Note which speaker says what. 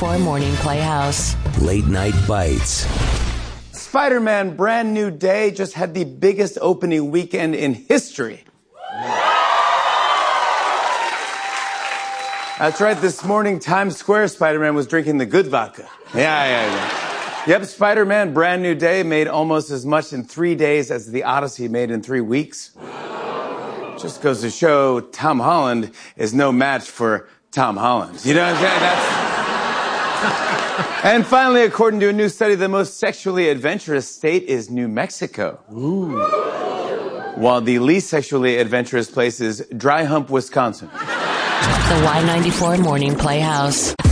Speaker 1: Y94 Morning Playhouse.
Speaker 2: Late Night Bites.
Speaker 3: Spider-Man Brand New Day just had the biggest opening weekend in history. That's right, this morning, Times Square, Spider-Man was drinking the good vodka. Yeah. Yep, Spider-Man Brand New Day made almost as much in 3 days as The Odyssey made in 3 weeks. Just goes to show Tom Holland is no match for Tom Holland. You know what I'm saying? And finally, according to a new study, the most sexually adventurous state is New Mexico. Ooh. While the least sexually adventurous place is Dry Hump, Wisconsin.
Speaker 1: The Y94 Morning Playhouse.